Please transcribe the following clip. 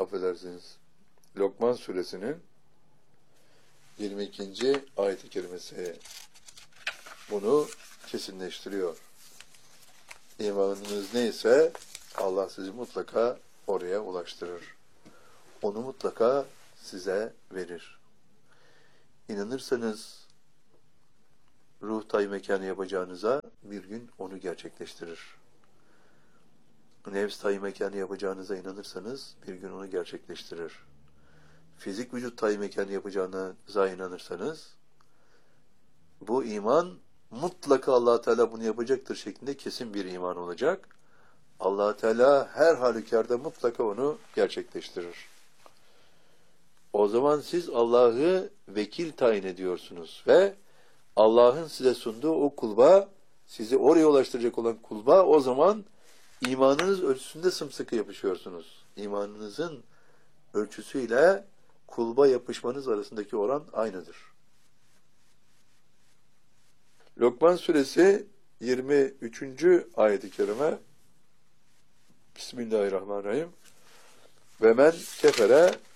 affedersiniz, Lokman suresinin 22. ayet-i kerimesi bunu kesinleştiriyor. İmanınız neyse Allah sizi mutlaka oraya ulaştırır. Onu mutlaka size verir. İnanırsanız ruh tay mekanı yapacağınıza bir gün onu gerçekleştirir. Nefs tay mekanı yapacağınıza inanırsanız bir gün onu gerçekleştirir. Fizik vücut tay mekanı yapacağınıza inanırsanız bu iman mutlaka Allah Teala bunu yapacaktır şeklinde kesin bir iman olacak. Allah Teala her halükarda mutlaka onu gerçekleştirir. O zaman siz Allah'ı vekil tayin ediyorsunuz ve Allah'ın size sunduğu o kulba, sizi oraya ulaştıracak olan kulba, o zaman imanınız ölçüsünde sımsıkı yapışıyorsunuz. İmanınızın ölçüsüyle kulba yapışmanız arasındaki oran aynıdır. Lokman suresi 23. ayet-i kerime. Bismillahirrahmanirrahim. Ve men kefere